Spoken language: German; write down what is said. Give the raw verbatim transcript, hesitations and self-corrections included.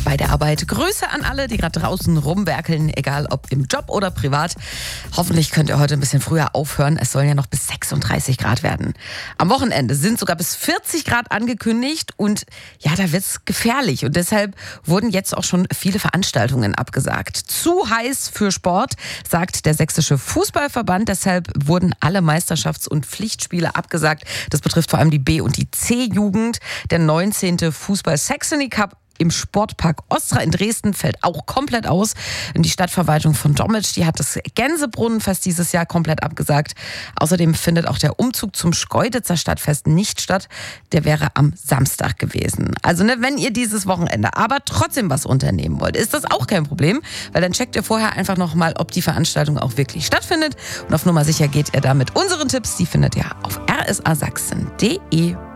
bei der Arbeit. Grüße an alle, die gerade draußen rumwerkeln, egal ob im Job oder privat. Hoffentlich könnt ihr heute ein bisschen früher aufhören. Es sollen ja noch bis sechsunddreißig Grad werden. Am Wochenende sind sogar bis vierzig Grad angekündigt und ja, da wird's gefährlich. Und deshalb wurden jetzt auch schon viele Veranstaltungen abgesagt. Zu heiß für Sport, sagt der Sächsische Fußballverband. Deshalb wurden alle Meisterschafts- und Pflichtspiele abgesagt. Das betrifft vor allem die B- und die C-Jugend. Der neunzehnte Fußball-Saxony Cup im Sportpark Ostra in Dresden fällt auch komplett aus. Die Stadtverwaltung von Dommitsch, die hat das Gänsebrunnenfest dieses Jahr komplett abgesagt. Außerdem findet auch der Umzug zum Schkeuditzer Stadtfest nicht statt. Der wäre am Samstag gewesen. Also ne, wenn ihr dieses Wochenende aber trotzdem was unternehmen wollt, ist das auch kein Problem, weil dann checkt ihr vorher einfach nochmal, ob die Veranstaltung auch wirklich stattfindet. Und auf Nummer sicher geht ihr da mit unseren Tipps. Die findet ihr auf r s a sachsen punkt d e.